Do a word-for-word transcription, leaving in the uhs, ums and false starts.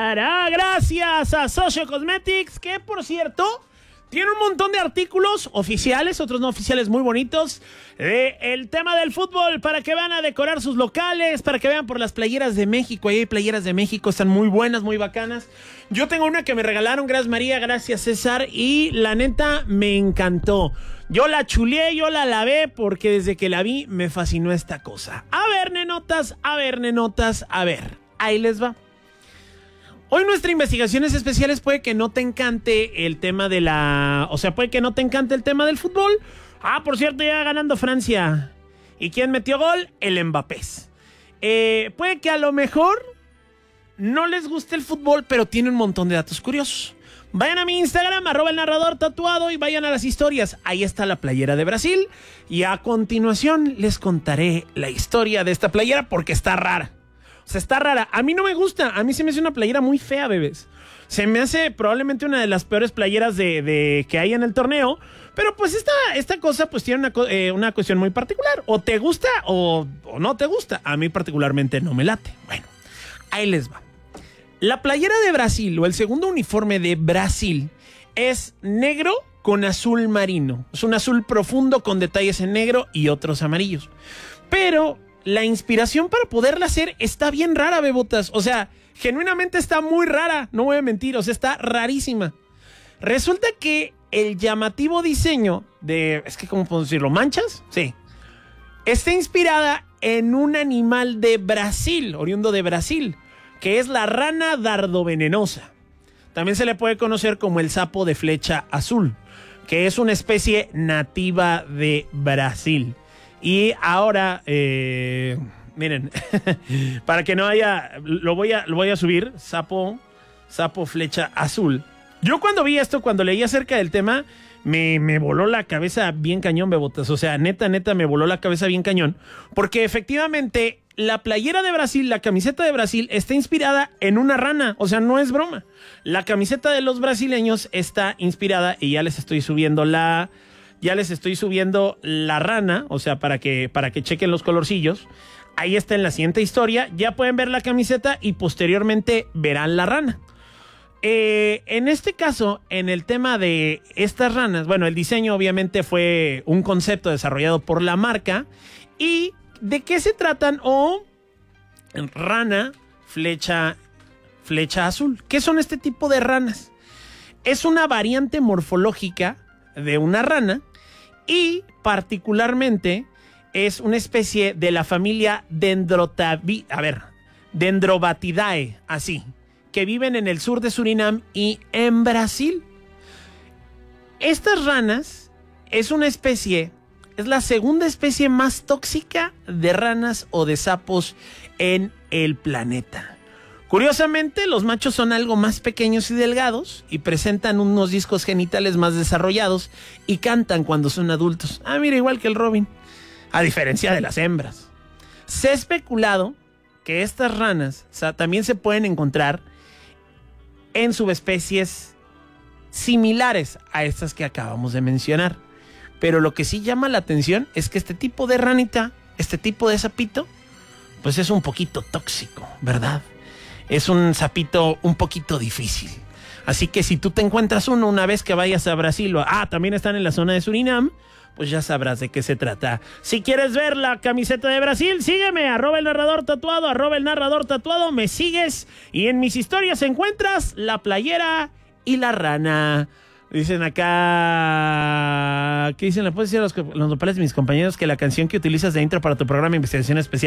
tararara, gracias a Socio Cosmetics, que por cierto tiene un montón de artículos oficiales, otros no oficiales muy bonitos, de el tema del fútbol, para que van a decorar sus locales, para que vean por las playeras de México. Ahí hay playeras de México, están muy buenas, muy bacanas. Yo tengo una que me regalaron, gracias María, gracias César, y la neta me encantó. Yo la chuleé, yo la lavé, porque desde que la vi me fascinó esta cosa. A ver, nenotas, a ver, nenotas, a ver, ahí les va. Hoy nuestra Investigaciones Especiales puede que no te encante el tema de la... O sea, puede que no te encante el tema del fútbol. Ah, por cierto, ya ganando Francia. ¿Y quién metió gol? El Mbappé. Eh, puede que a lo mejor no les guste el fútbol, pero tiene un montón de datos curiosos. Vayan a mi Instagram, arroba el narrador tatuado, y vayan a las historias. Ahí está la playera de Brasil. Y a continuación les contaré la historia de esta playera porque está rara. O sea, está rara. A mí no me gusta. A mí se me hace una playera muy fea, bebés. Se me hace probablemente una de las peores playeras de, de que hay en el torneo. Pero pues esta, esta cosa pues tiene una, eh, una cuestión muy particular. O te gusta o, o no te gusta. A mí particularmente no me late. Bueno, ahí les va. La playera de Brasil, o el segundo uniforme de Brasil, es negro con azul marino. Es un azul profundo con detalles en negro y otros amarillos. Pero la inspiración para poderla hacer está bien rara, bebotas. O sea, genuinamente está muy rara, no voy a mentir, o sea, está rarísima. Resulta que el llamativo diseño de... Es que, ¿cómo puedo decirlo? ¿Manchas? Sí. Está inspirada en un animal de Brasil, oriundo de Brasil, que es la rana dardovenenosa. También se le puede conocer como el sapo de flecha azul, que es una especie nativa de Brasil. Y ahora, eh, miren, para que no haya, lo voy a, lo voy a subir, sapo, sapo flecha azul. Yo cuando vi esto, cuando leí acerca del tema, me, me voló la cabeza bien cañón, bebotas. O sea, neta, neta, me voló la cabeza bien cañón. Porque efectivamente, la playera de Brasil, la camiseta de Brasil, está inspirada en una rana. O sea, no es broma. La camiseta de los brasileños está inspirada, y ya les estoy subiendo la... Ya les estoy subiendo la rana, o sea, para que, para que chequen los colorcillos. Ahí está en la siguiente historia. Ya pueden ver la camiseta y posteriormente verán la rana. Eh, en este caso, en el tema de estas ranas, bueno, el diseño obviamente fue un concepto desarrollado por la marca. ¿Y de qué se tratan? O rana, flecha, flecha azul. ¿Qué son este tipo de ranas? Es una variante morfológica de una rana. Y particularmente es una especie de la familia Dendrotabi, a ver, Dendrobatidae, así, que viven en el sur de Surinam y en Brasil. Estas ranas es una especie, es la segunda especie más tóxica de ranas o de sapos en el planeta. Curiosamente, los machos son algo más pequeños y delgados y presentan unos discos genitales más desarrollados y cantan cuando son adultos. Ah, mira, igual que el Robin. A diferencia de las hembras. Se ha especulado que estas ranas, o sea, también se pueden encontrar en subespecies similares a estas que acabamos de mencionar. Pero lo que sí llama la atención es que este tipo de ranita, este tipo de sapito, pues es un poquito tóxico, ¿verdad? Es un sapito un poquito difícil. Así que si tú te encuentras uno una vez que vayas a Brasil, o ah, también están en la zona de Surinam, pues ya sabrás de qué se trata. Si quieres ver la camiseta de Brasil, sígueme, arroba el narrador tatuado, arroba el narrador tatuado, me sigues y en mis historias encuentras la playera y la rana. Dicen acá... ¿Qué dicen? ¿Le puedes decir a los, los nopales de mis compañeros que la canción que utilizas de intro para tu programa de investigación especial